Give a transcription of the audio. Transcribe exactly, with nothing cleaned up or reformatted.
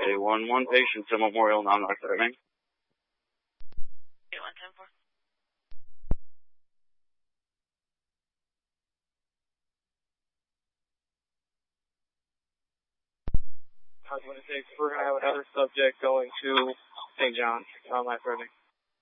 A one one patient to Memorial, now not serving. eight one ten four. I was going to say, we're going to have another subject going to Saint John's, not my serving.